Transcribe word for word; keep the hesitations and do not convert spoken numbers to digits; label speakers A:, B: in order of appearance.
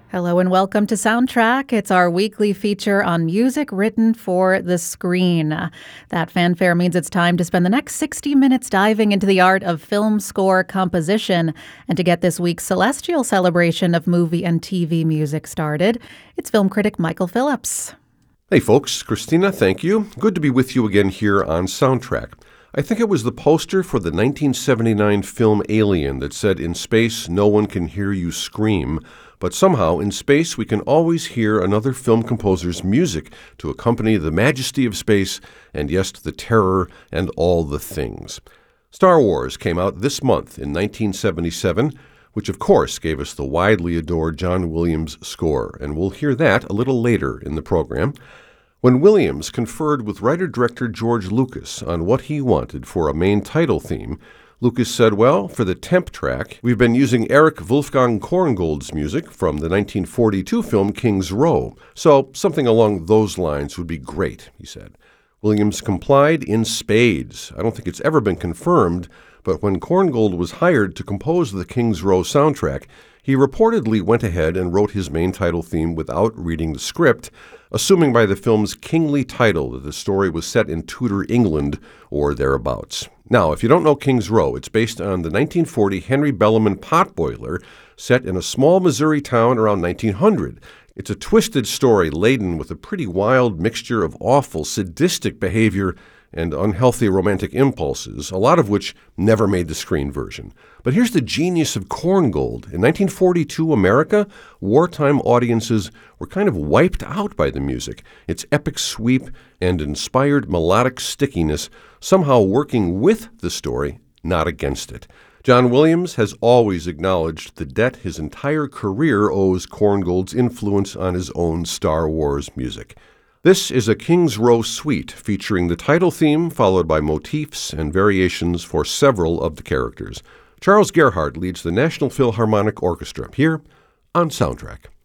A: Hello and welcome to Soundtrack. It's our weekly feature on music written for the screen. That fanfare means it's time to spend the next sixty minutes diving into the art of film score composition. And to get this week's celestial celebration of movie and T V music started, it's film critic Michael Phillips.
B: Hey folks, Christina, thank you. Good to be with you again here on Soundtrack. I think it was the poster for the nineteen seventy-nine film Alien that said, "In space, no one can hear you scream." But somehow, in space, we can always hear another film composer's music to accompany the majesty of space and, yes, the terror and all the things. Star Wars came out this month in nineteen seventy-seven, which of course gave us the widely adored John Williams score, and we'll hear that a little later in the program. When Williams conferred with writer-director George Lucas on what he wanted for a main title theme, Lucas said, well, for the temp track, we've been using Erich Wolfgang Korngold's music from the nineteen forty-two film King's Row, so something along those lines would be great, he said. Williams complied in spades. I don't think it's ever been confirmed, but when Korngold was hired to compose the King's Row soundtrack, he reportedly went ahead and wrote his main title theme without reading the script, assuming by the film's kingly title that the story was set in Tudor England or thereabouts. Now, if you don't know King's Row, it's based on the nineteen forty Henry Belleman potboiler set in a small Missouri town around nineteen hundred. It's a twisted story laden with a pretty wild mixture of awful, sadistic behavior and unhealthy romantic impulses, a lot of which never made the screen version. But here's the genius of Korngold. In nineteen forty-two America, wartime audiences were kind of wiped out by the music, its epic sweep and inspired melodic stickiness somehow working with the story, not against it. John Williams has always acknowledged the debt his entire career owes Korngold's influence on his own Star Wars music. This is a King's Row suite featuring the title theme followed by motifs and variations for several of the characters. Charles Gerhardt leads the National Philharmonic Orchestra here on Soundtrack.